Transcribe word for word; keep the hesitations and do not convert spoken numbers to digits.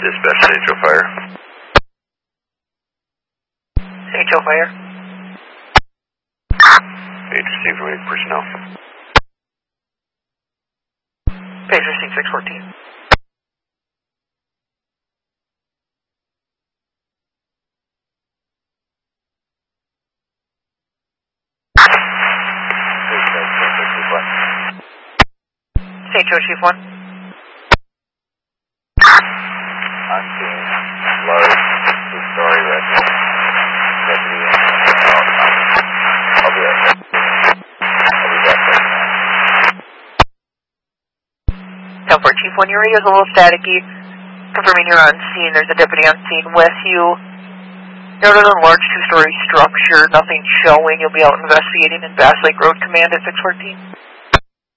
Dispatch to H O Fire. H O Fire. Page received from eight personnel. Page received six fourteen. Saint Joe Chief one. I'm seeing large two-story residence. Deputy in I'll be right there. I'll be back right now. ten four Chief one, your radio is a little staticky. Confirming you're on scene. There's a deputy on scene with you. Noted on large two-story structure. Nothing showing. You'll be out investigating in Bass Lake Road Command at six fourteen.